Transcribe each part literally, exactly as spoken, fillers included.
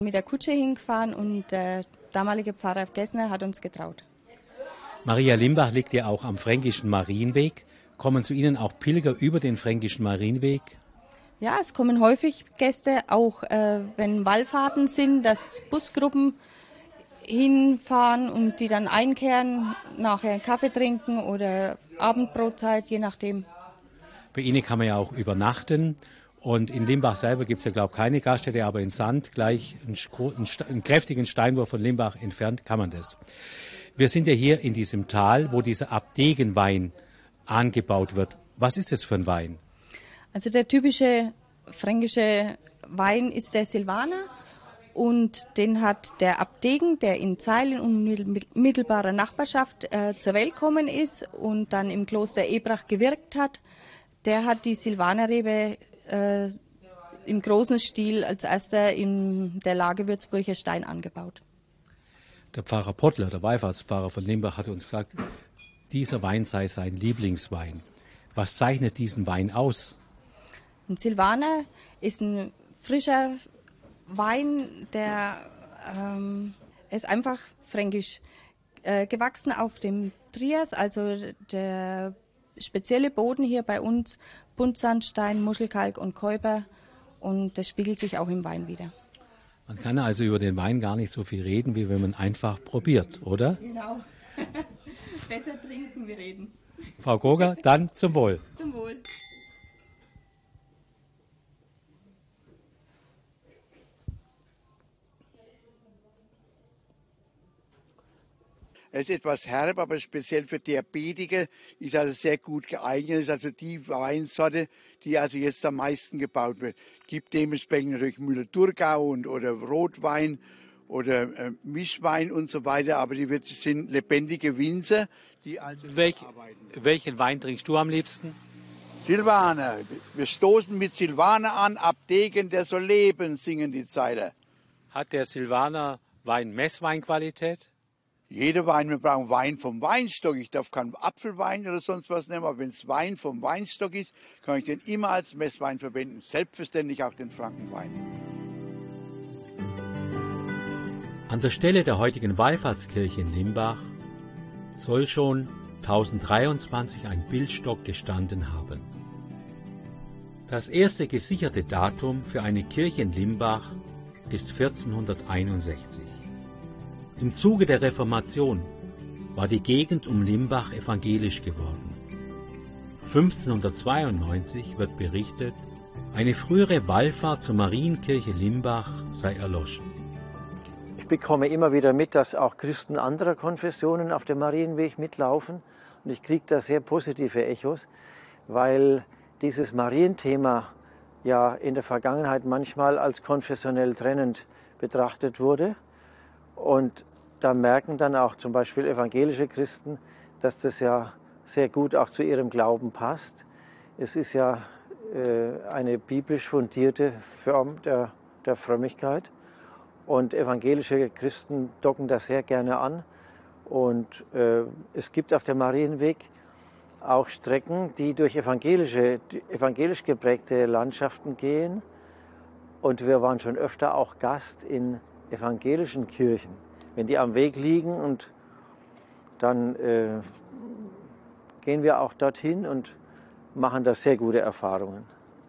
Mit der Kutsche hingefahren und der damalige Pfarrer Gessner hat uns getraut. Maria Limbach liegt ja auch am Fränkischen Marienweg. Kommen zu Ihnen auch Pilger über den Fränkischen Marienweg? Ja, es kommen häufig Gäste, auch äh, wenn Wallfahrten sind, dass Busgruppen hinfahren und die dann einkehren, nachher einen Kaffee trinken oder Abendbrotzeit, je nachdem. Bei Ihnen kann man ja auch übernachten. Und in Limbach selber gibt es ja, glaube ich, keine Gaststätte, aber in Sand, gleich einen, einen, einen kräftigen Steinwurf von Limbach entfernt, kann man das. Wir sind ja hier in diesem Tal, wo dieser Abdegenwein angebaut wird. Was ist das für ein Wein? Also der typische fränkische Wein ist der Silvaner und den hat der Abdegen, der in Zeil in unmittelbarer Nachbarschaft äh, zur Welt gekommen ist und dann im Kloster Ebrach gewirkt hat. Der hat die Silvanerrebe äh, im großen Stil als erster in der Lage Würzburger Stein angebaut. Der Pfarrer Pottler, der Wallfahrtspfarrer von Limbach, hat uns gesagt, dieser Wein sei sein Lieblingswein. Was zeichnet diesen Wein aus? Ein Silvaner ist ein frischer Wein, der ähm, ist einfach fränkisch äh, gewachsen auf dem Trias, also der spezielle Boden hier bei uns, Buntsandstein, Muschelkalk und Keuper, und das spiegelt sich auch im Wein wider. Man kann also über den Wein gar nicht so viel reden, wie wenn man einfach probiert, oder? Genau. Besser trinken, wie reden. Frau Goger, dann zum Wohl. Zum Wohl. Es ist etwas herb, aber speziell für Diabetiker ist also sehr gut geeignet. Es ist also die Weinsorte, die also jetzt am meisten gebaut wird. Gibt dementsprechend natürlich Müller-Thurgau und oder Rotwein oder äh, Mischwein und so weiter. Aber die wird, sind lebendige Winzer, die also Welch, arbeiten. Welchen Wein trinkst du am liebsten? Silvaner. Wir stoßen mit Silvaner an. Abdegen, der soll leben, singen die Zeiler. Hat der Silvaner Wein Messweinqualität? Jeder Wein, wir brauchen Wein vom Weinstock. Ich darf keinen Apfelwein oder sonst was nehmen, aber wenn es Wein vom Weinstock ist, kann ich den immer als Messwein verwenden. Selbstverständlich auch den Frankenwein. An der Stelle der heutigen Wallfahrtskirche in Limbach soll schon tausenddreiundzwanzig ein Bildstock gestanden haben. Das erste gesicherte Datum für eine Kirche in Limbach ist vierzehnhunderteinundsechzig. Im Zuge der Reformation war die Gegend um Limbach evangelisch geworden. fünfzehnhundertzweiundneunzig wird berichtet, eine frühere Wallfahrt zur Marienkirche Limbach sei erloschen. Ich bekomme immer wieder mit, dass auch Christen anderer Konfessionen auf dem Marienweg mitlaufen. Und ich kriege da sehr positive Echos, weil dieses Marienthema ja in der Vergangenheit manchmal als konfessionell trennend betrachtet wurde. Und da merken dann auch zum Beispiel evangelische Christen, dass das ja sehr gut auch zu ihrem Glauben passt. Es ist ja äh, eine biblisch fundierte Form der, der Frömmigkeit. Und evangelische Christen docken das sehr gerne an. Und äh, es gibt auf dem Marienweg auch Strecken, die durch evangelische, evangelisch geprägte Landschaften gehen. Und wir waren schon öfter auch Gast in evangelischen Kirchen. Wenn die am Weg liegen, und dann äh, gehen wir auch dorthin und machen da sehr gute Erfahrungen.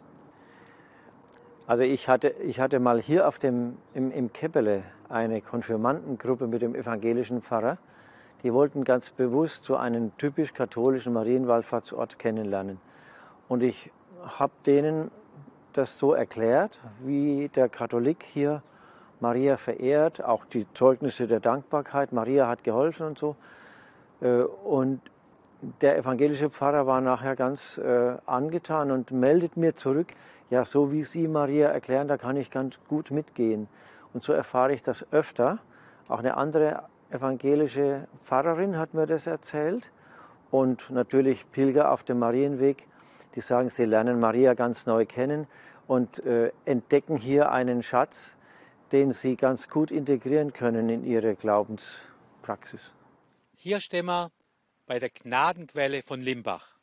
Also ich hatte, ich hatte mal hier auf dem, im, im Keppele eine Konfirmandengruppe mit dem evangelischen Pfarrer. Die wollten ganz bewusst so einen typisch katholischen Marienwallfahrtsort kennenlernen. Und ich habe denen das so erklärt, wie der Katholik hier Maria verehrt, auch die Zeugnisse der Dankbarkeit, Maria hat geholfen und so. Und der evangelische Pfarrer war nachher ganz angetan und meldet mir zurück, ja, so wie Sie Maria erklären, da kann ich ganz gut mitgehen. Und so erfahre ich das öfter. Auch eine andere evangelische Pfarrerin hat mir das erzählt. Und natürlich Pilger auf dem Marienweg, die sagen, sie lernen Maria ganz neu kennen und äh, entdecken hier einen Schatz, den sie ganz gut integrieren können in ihre Glaubenspraxis. Hier stehen wir bei der Gnadenquelle von Limbach.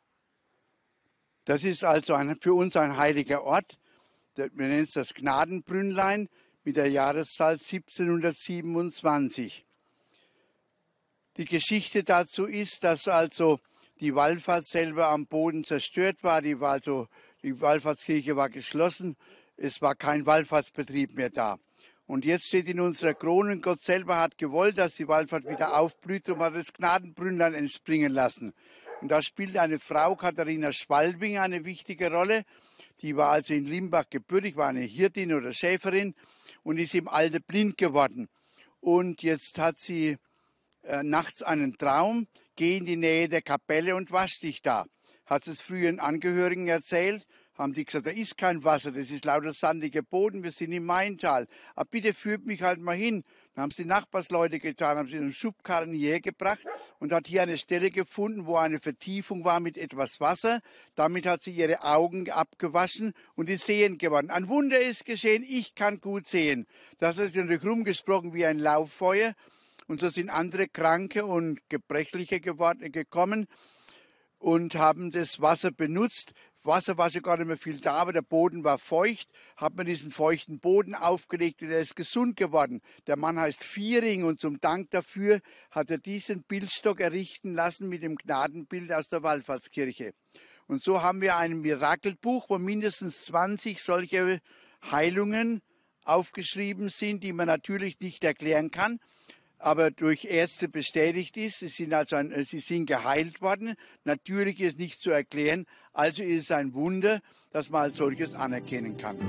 Das ist also ein, für uns ein heiliger Ort. Wir nennen es das Gnadenbrünnlein. mit der Jahreszahl siebzehnhundertsiebenundzwanzig. Die Geschichte dazu ist, dass also die Wallfahrt selber am Boden zerstört war. Die, war also, die Wallfahrtskirche war geschlossen. Es war kein Wallfahrtsbetrieb mehr da. Und jetzt steht in unserer Chronik, Gott selber hat gewollt, dass die Wallfahrt wieder aufblüht und hat das Gnadenbrünnlein entspringen lassen. Und da spielt eine Frau, Katharina Schwalbing, eine wichtige Rolle. Die war also in Limbach gebürtig, war eine Hirtin oder Schäferin und ist im Alter blind geworden. Und jetzt hat sie äh, nachts einen Traum, geh in die Nähe der Kapelle und wasch dich da. Hat es früheren Angehörigen erzählt, haben die gesagt, da ist kein Wasser, das ist lauter sandiger Boden, wir sind im Maintal. Aber bitte führt mich halt mal hin. Dann haben sie Nachbarsleute getan, haben sie einen Schubkarren hierher gebracht und hat hier eine Stelle gefunden, wo eine Vertiefung war mit etwas Wasser. Damit hat sie ihre Augen abgewaschen und ist sehend geworden. Ein Wunder ist geschehen, ich kann gut sehen. Das hat sich natürlich rumgesprochen wie ein Lauffeuer. Und so sind andere Kranke und Gebrechliche geworden, gekommen und haben das Wasser benutzt. Wasser war schon gar nicht mehr viel da, aber der Boden war feucht. Hat man diesen feuchten Boden aufgelegt und er ist gesund geworden. Der Mann heißt Viering und zum Dank dafür hat er diesen Bildstock errichten lassen mit dem Gnadenbild aus der Wallfahrtskirche. Und so haben wir ein Mirakelbuch, wo mindestens zwanzig solche Heilungen aufgeschrieben sind, die man natürlich nicht erklären kann, aber durch Ärzte bestätigt ist. Sie sind also ein, sie sind geheilt worden. Natürlich ist es nicht zu erklären, also ist es ein Wunder, dass man als solches anerkennen kann.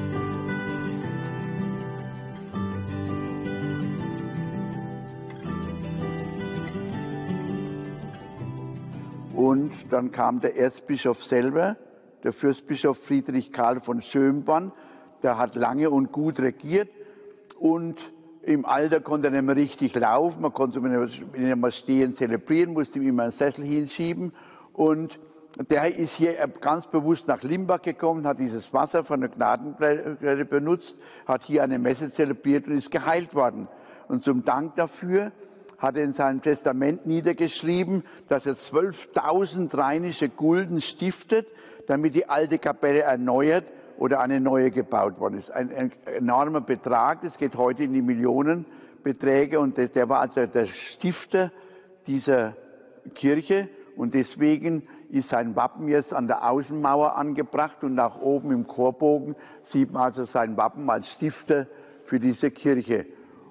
Und dann kam der Erzbischof selber, der Fürstbischof Friedrich Karl von Schönborn, der hat lange und gut regiert und im Alter konnte er nicht mehr richtig laufen, man konnte ihn mal stehen zelebrieren, musste ihm immer einen Sessel hinschieben. Und der ist hier ganz bewusst nach Limbach gekommen, hat dieses Wasser von der Gnadenquelle benutzt, hat hier eine Messe zelebriert und ist geheilt worden. Und zum Dank dafür hat er in seinem Testament niedergeschrieben, dass er zwölftausend rheinische Gulden stiftet, damit die alte Kapelle erneuert oder eine neue gebaut worden ist. Ein, ein enormer Betrag, das geht heute in die Millionenbeträge und das, der war also der Stifter dieser Kirche und deswegen ist sein Wappen jetzt an der Außenmauer angebracht und nach oben im Chorbogen sieht man also sein Wappen als Stifter für diese Kirche.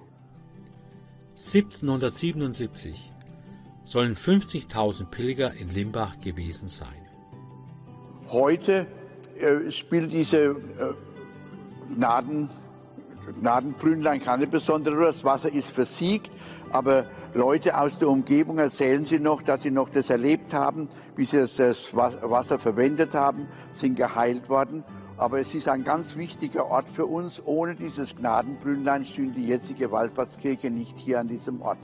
siebzehnhundertsiebenundsiebzig sollen fünfzigtausend Pilger in Limbach gewesen sein. Heute äh, spielt diese äh, Gnaden, Gnadenbrünnlein keine besondere Rolle. Das Wasser ist versiegt, aber Leute aus der Umgebung erzählen sie noch, dass sie noch das erlebt haben, wie sie das, das Wasser verwendet haben, sind geheilt worden. Aber es ist ein ganz wichtiger Ort für uns. Ohne dieses Gnadenbrünnlein stünde die jetzige Wallfahrtskirche nicht hier an diesem Ort.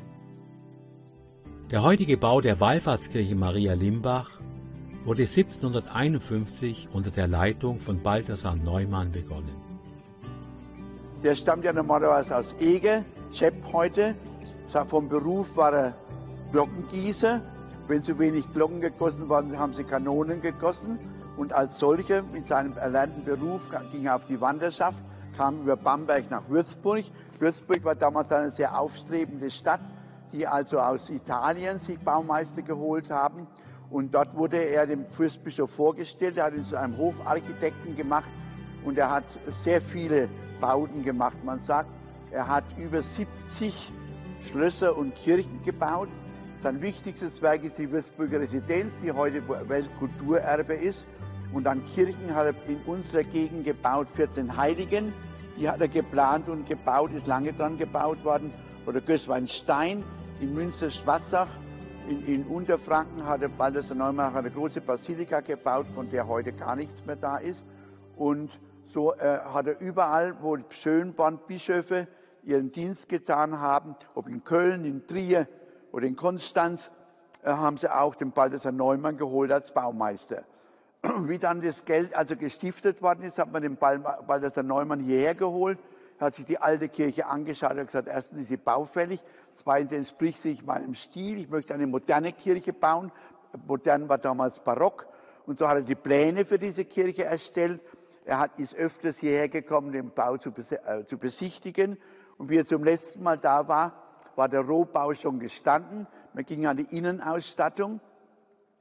Der heutige Bau der Wallfahrtskirche Maria Limbach wurde siebzehnhunderteinundfünfzig unter der Leitung von Balthasar Neumann begonnen. Der stammt ja normalerweise aus Eger, Chep heute. Vom Beruf war er Glockengießer. Wenn zu wenig Glocken gegossen waren, haben sie Kanonen gegossen. Und als solcher mit seinem erlernten Beruf ging er auf die Wanderschaft, kam über Bamberg nach Würzburg. Würzburg war damals eine sehr aufstrebende Stadt, die also aus Italien sich Baumeister geholt haben. Und dort wurde er dem Fürstbischof vorgestellt. Er hat ihn zu einem Hofarchitekten gemacht und er hat sehr viele Bauten gemacht. Man sagt, er hat über siebzig Schlösser und Kirchen gebaut. Sein wichtigstes Werk ist die Würzburger Residenz, die heute Weltkulturerbe ist. Und an Kirchen hat er in unserer Gegend gebaut, vierzehn Heiligen. Die hat er geplant und gebaut, ist lange dran gebaut worden. Oder Gößweinstein in Münster-Schwarzach. In, in Unterfranken hat er Balthasar Neumann eine große Basilika gebaut, von der heute gar nichts mehr da ist. Und so äh, hat er überall, wo Schönborn-Bischöfe ihren Dienst getan haben, ob in Köln, in Trier oder in Konstanz, äh, haben sie auch den Balthasar Neumann geholt als Baumeister. Wie dann das Geld also gestiftet worden ist, hat man den Balthasar Neumann hierher geholt, hat sich die alte Kirche angeschaut und gesagt, erstens ist sie baufällig, zweitens entspricht sich meinem Stil, ich möchte eine moderne Kirche bauen. Modern war damals barock und so hat er die Pläne für diese Kirche erstellt. Er hat, ist öfters hierher gekommen, den Bau zu, äh, zu besichtigen. Und wie er zum letzten Mal da war, war der Rohbau schon gestanden. Man ging an die Innenausstattung.